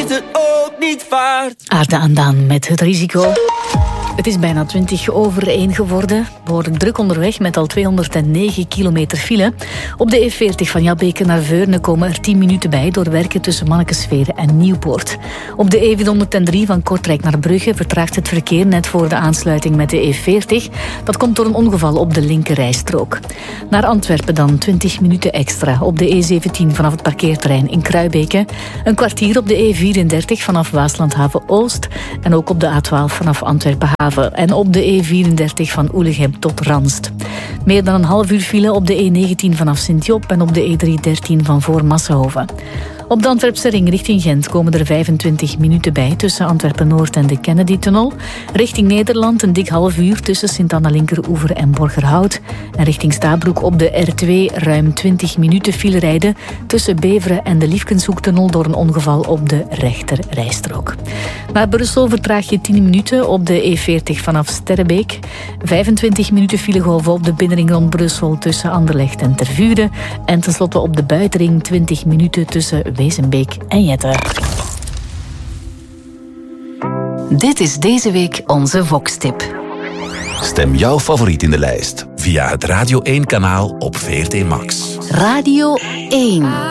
liefde ook niet vaart. Aarde aan Daan met Het Risico. Het is bijna 1:20 geworden. Behoorlijk druk onderweg met al 209 kilometer file. Op de E40 van Jabbeke naar Veurne komen er 10 minuten bij door werken tussen Mannekesveer en Nieuwpoort. Op de E403 van Kortrijk naar Brugge vertraagt het verkeer net voor de aansluiting met de E40. Dat komt door een ongeval op de linkerrijstrook. Naar Antwerpen dan 20 minuten extra op de E17 vanaf het parkeerterrein in Kruibeke. Een kwartier op de E34 vanaf Waaslandhaven Oost. En ook op de A12 vanaf Antwerpen en op de E34 van Oelegem tot Ranst. Meer dan een half uur file op de E19 vanaf Sint-Job en op de E313 van voor Massenhoven. Op de Antwerpse ring richting Gent komen er 25 minuten bij tussen Antwerpen-Noord en de Kennedy-tunnel. Richting Nederland een dik half uur tussen Sint-Anna-Linkeroever en Borgerhout. En richting Stabroek op de R2 ruim 20 minuten file rijden tussen Beveren en de Liefkenshoektunnel door een ongeval op de rechterrijstrook. Naar Brussel vertraag je 10 minuten op de E40 vanaf Sterrebeek. 25 minuten filegolf op de binnenring rond Brussel tussen Anderlecht en Tervuren. En tenslotte op de buitenring 20 minuten tussen Wezenbeek en Jette. Dit is deze week onze Vox-tip. Stem jouw favoriet in de lijst via het Radio 1-kanaal op VRT Max. Radio 1.